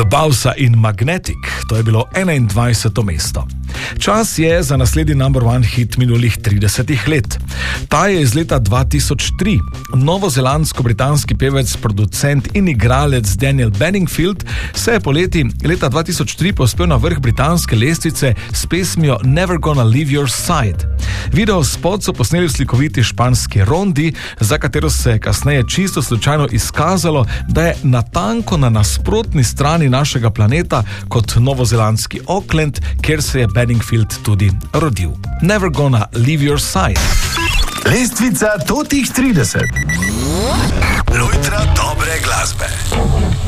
Bausa in Magnetic, to je bilo 21. mesto. Čas je za naslednji number one hit minulih 30 let. Ta je iz leta 2003. Novozelandsko-britanski pevec, producent in igralec Daniel Bedingfield se je poleti leta 2003 povzpel na vrh britanske lestvice s pesmijo Never Gonna Leave Your Side. Video spot so posneli v slikoviti španski rondi, za katero se je kasneje čisto slučajno izkazalo, da je natanko na nasprotni strani našega planeta kot novozelandski Auckland, kjer se je Bedingfield tudi rodil. Never Gonna Leave Your Side. Lestvica totih 30. Lojtra dobre glasbe.